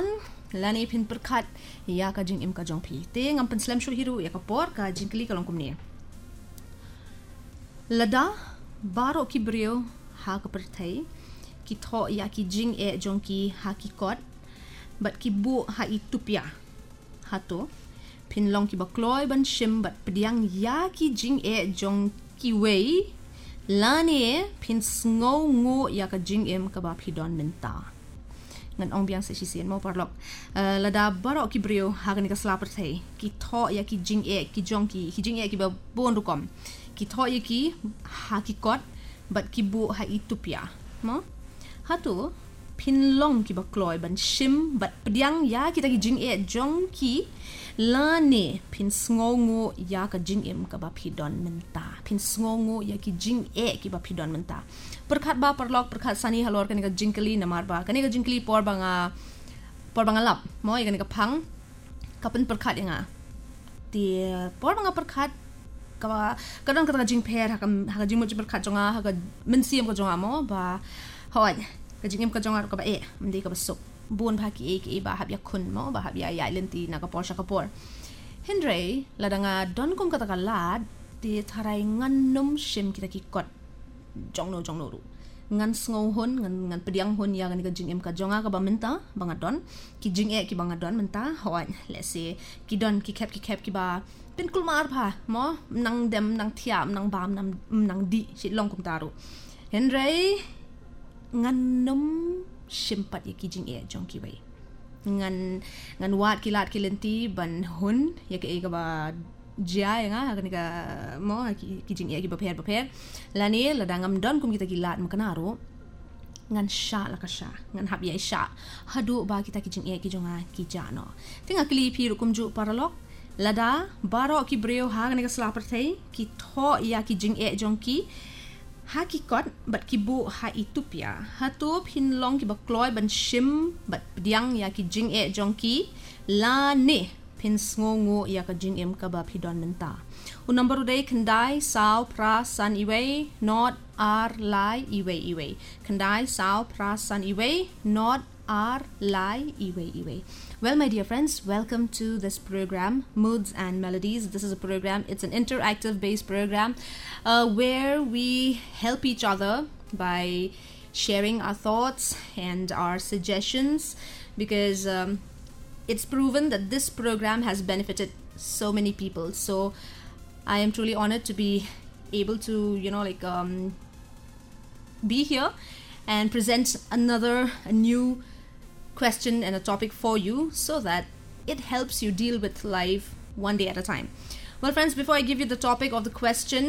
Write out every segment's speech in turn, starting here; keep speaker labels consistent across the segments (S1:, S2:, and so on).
S1: on lani pin perkat ya ka jing im ka jong phi te ngam pen slam shu hiru ya ka por ka jing kli ka long kum ne lada baro ki brio ha ka perthai ki tho ya ki jing e jong ki ha ki kot bat ki bu ha itupia ha to pin long ki ba kloi ban shim bat pediang ya ki jing e jong ki wei lani pin sngo ngo ya ka jing em ka ba phidon menta ngan ong biang se sien mo parlok lada baro ki brio ha ka ni ka slap perthai ki tho ya ki jing e ki jong ki jing e ki ba bon rukom ki tho ya ki ha ki kot bat ki bu ha itupia mo ha to pin long ki ba kloi ban shim bat pediang ya kita ki jing e jong ki lane pin sngongo ya ka jing em ka ba phidon menta pin sngongo ya ki jing e ki ba phidon menta perkhat ba perlok perkhat sani halor kan ka jingkli namar ba kan ka jingkli por banga lap mo ya kan ka phang kapen perkhat nga ti por banga perkhat ka kadang ka jing pher ha ka jing mo perkhat jonga ha ka mensiam ka jonga mo ba hoi ka jing em ka jonga ka ba e mndi ka ba sok bun pha ki ba hab ya khun mo ba hab ya lenti na ka por sha ka por hendre ladanga don kum ka ta ka lad ti tharai ngan num shim kita ki kot jong no ru ngan sngo hon ngan pediang hon ya kan ka jing em ka jonga ka ba menta banga don ki jing e ki banga don menta hoi let's say ki don ki kep ki ba pin kulmar pha mo nang dem nang thiam nang bam nang di si long kum taru hendre ngan num simpat ya ki jing e jong ki wei ngan wat ki lat ki lenti ban hun ya ke ga ba jia nga kan ka mo ki jing e ki ba pher lani la dangam don kum kita ki lat makanaru ngan sha la ka sha ngan hab ya sha hadu ba kita ki jing e ki jonga ki jano tinga kli phi kum ju paralok lada baro ki breo ha kan ka slapar thai ki tho ya ki jing e jong ki ha ki kot bat ki bu ha itupia ha to phin long ki ba kloi ban shim bat pediang ya ki jing e jong ki la ne phin sngongo ya ka jing em ka ba phidon menta u number day khandai sao pra san iwei not ar lai iwei khandai sao pra san iwei not ar lai iwei. Well, my dear friends, welcome to this program, Moods and Melodies. This is a program, it's an interactive based program where we help each other by sharing our thoughts and our suggestions because it's proven that this program has benefited so many people. So I am truly honored to be able to, be here and present a new question and a topic for you so that it helps you deal with life one day at a time. Well, friends, before I give you the topic of the question,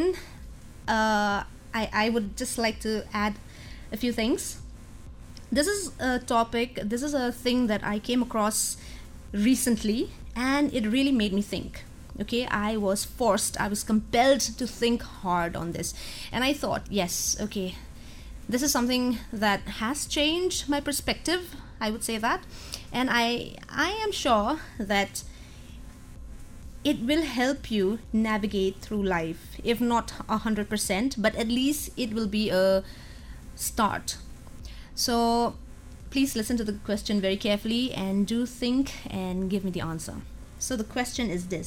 S1: I would just like to add a few things. This is a thing that I came across recently and it really made me think. Okay, I was compelled to think hard on this and I thought, yes, okay, this is something that has changed my perspective, I would say that, and I am sure that it will help you navigate through life, if not 100%, but at least it will be a start. So please listen to the question very carefully and do think and give me the answer. So the question is this: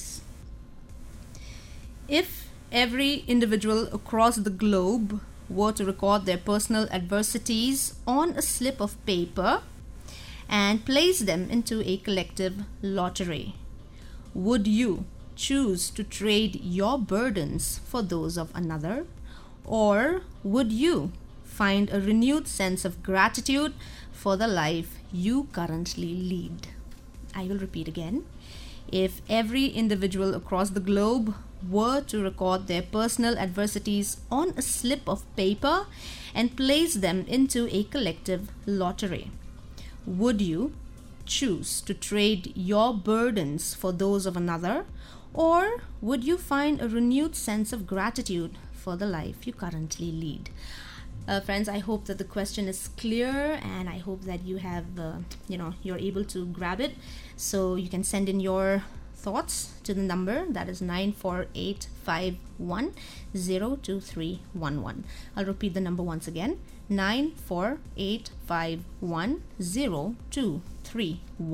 S1: if every individual across the globe were to record their personal adversities on a slip of paper and place them into a collective lottery, would you choose to trade your burdens for those of another, or would you find a renewed sense of gratitude for the life you currently lead? I will repeat again. If every individual across the globe were to record their personal adversities on a slip of paper and place them into a collective lottery, would you choose to trade your burdens for those of another, or would you find a renewed sense of gratitude for the life you currently lead? Friends, I hope that the question is clear and I hope that you have, you're able to grab it. So you can send in your thoughts to the number that is 948510231. I'll repeat the number once again, 948510231.